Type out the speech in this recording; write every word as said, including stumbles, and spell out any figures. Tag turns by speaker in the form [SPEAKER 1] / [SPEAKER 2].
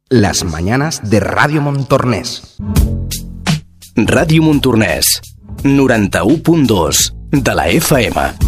[SPEAKER 1] Las mañanas de Ràdio Montornès.
[SPEAKER 2] Ràdio Montornès, noranta-u punt dos de la F M.